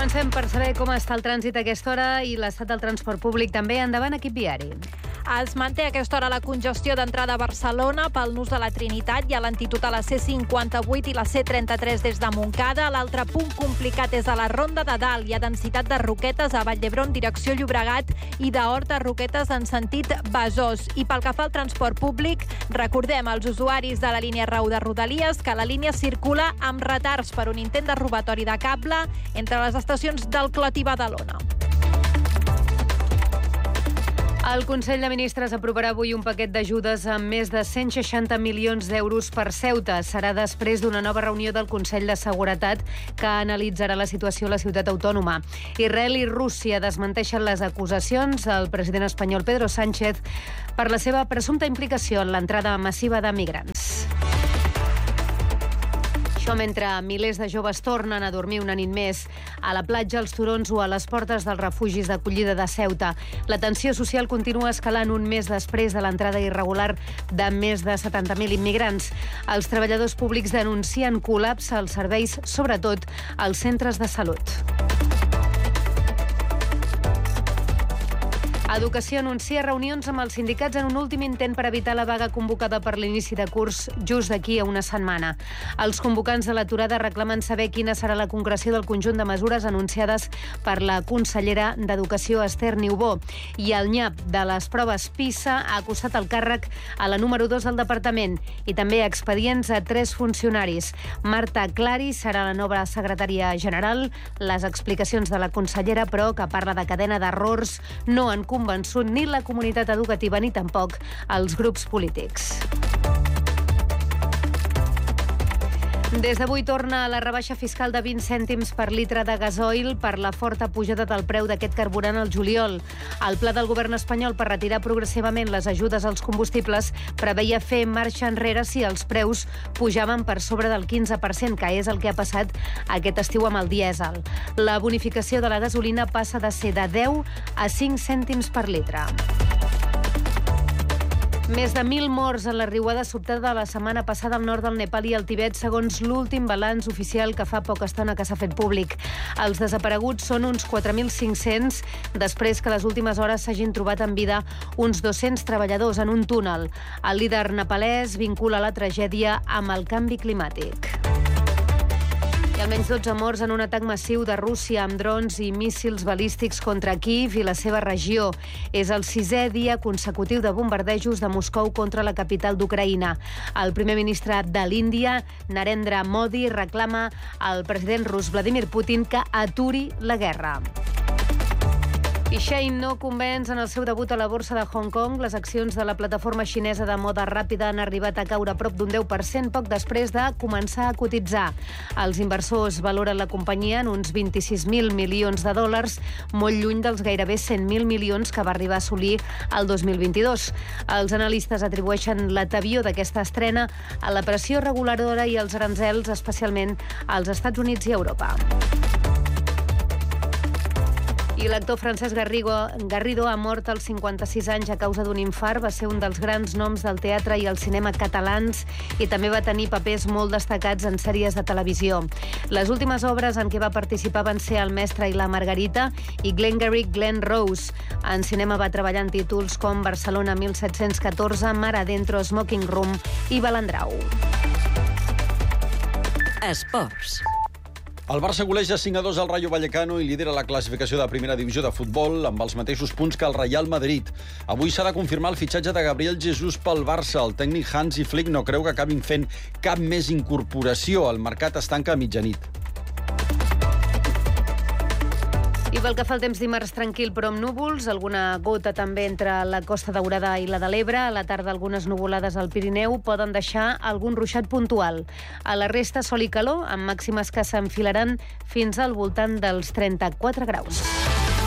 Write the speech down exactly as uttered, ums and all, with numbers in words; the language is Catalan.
Comencem per saber com està el trànsit a aquesta hora i l'estat del transport públic també. Endavant, equip viari. Es manté a aquesta hora la congestió d'entrada a Barcelona pel nus de la Trinitat i a lentitud a la C cinquanta-vuit i la C trenta-tres des de Montcada. L'altre punt complicat és a la Ronda de Dalt. Hi ha densitat de Roquetes a Vall d'Hebron, direcció Llobregat, i d'Horta a Roquetes en sentit Besòs. I pel que fa al transport públic, recordem als usuaris de la línia RAU de Rodalies que la línia circula amb retards per un intent de robatori de cable entre les estacions del Clot i Badalona. El Consell de Ministres aprovarà avui un paquet d'ajudes amb més de cent seixanta milions d'euros per Ceuta. Serà després d'una nova reunió del Consell de Seguretat que analitzarà la situació a la ciutat autònoma. Israel i Rússia desmenteixen les acusacions al president espanyol Pedro Sánchez per la seva presumpta implicació en l'entrada massiva de migrants. Això mentre milers de joves tornen a dormir una nit més a la platja, als turons o a les portes dels refugis d'acollida de Ceuta. La tensió social continua escalant un mes després de l'entrada irregular de més de setanta mil immigrants. Els treballadors públics denuncien col·lapse als serveis, sobretot als centres de salut. Educació anuncia reunions amb els sindicats en un últim intent per evitar la vaga convocada per l'inici de curs just d'aquí a una setmana. Els convocants de l'aturada reclamen saber quina serà la concreció del conjunt de mesures anunciades per la consellera d'Educació, Esther Niubó. I el nyap de les proves PISA ha acusat el càrrec a la número dos del departament i també expedients a tres funcionaris. Marta Clari serà la nova secretària general. Les explicacions de la consellera, però, que parla de cadena d'errors, no han convençut ni la comunitat educativa ni tampoc els grups polítics. Des d'avui torna la rebaixa fiscal de vint cèntims per litre de gasoil per la forta pujada del preu d'aquest carburant al juliol. El pla del govern espanyol per retirar progressivament les ajudes als combustibles preveia fer marxa enrere si els preus pujaven per sobre del quinze per cent, que és el que ha passat aquest estiu amb el dièsel. La bonificació de la gasolina passa de ser de deu a cinc cèntims per litre. Més de mil morts en la riuada sobtada de la setmana passada al nord del Nepal i el Tibet, segons l'últim balanç oficial que fa poca estona que s'ha fet públic. Els desapareguts són uns quatre mil cinc-cents, després que les últimes hores s'hagin trobat en vida uns dos-cents treballadors en un túnel. El líder nepalès vincula la tragèdia amb el canvi climàtic. I almenys dotze morts en un atac massiu de Rússia amb drons i míssils balístics contra Kíev i la seva regió. És el sisè dia consecutiu de bombardejos de Moscou contra la capital d'Ucraïna. El primer ministre de l'Índia, Narendra Modi, reclama al president rus Vladimir Putin que aturi la guerra. I Shein no convenç en el seu debut a la borsa de Hong Kong. Les accions de la plataforma xinesa de moda ràpida han arribat a caure a prop d'un deu per cent poc després de començar a cotitzar. Els inversors valoren la companyia en uns vint-i-sis mil milions de dòlars, molt lluny dels gairebé cent mil milions que va arribar a assolir el dos mil vint-i-dos. Els analistes atribueixen l'atavió d'aquesta estrena a la pressió reguladora i als aranzels, especialment als Estats Units i Europa. I l'actor Francesc Garrigo, Garrido ha mort als cinquanta-sis anys a causa d'un infart. Va ser un dels grans noms del teatre i el cinema catalans i també va tenir papers molt destacats en sèries de televisió. Les últimes obres en què va participar van ser El mestre i la Margarita i Glengarry Glen Rose. En cinema va treballar en títols com Barcelona mil set-cents catorze, Mar adentro, Smoking Room i Balandrau. Esports. El Barça goleja cinc a dos al Rayo Vallecano i lidera la classificació de primera divisió de futbol amb els mateixos punts que el Real Madrid. Avui s'ha de confirmar el fitxatge de Gabriel Jesús pel Barça. El tècnic Hansi Flick no creu que acabin fent cap més incorporació. El mercat es tanca a mitjanit. I pel que fa al temps, dimarts tranquil però amb núvols, alguna gota també entre la Costa Daurada i la de l'Ebre. A la tarda algunes nuvolades al Pirineu poden deixar algun ruixat puntual. A la resta sol i calor, amb màximes que s'enfilaran fins al voltant dels trenta-quatre graus.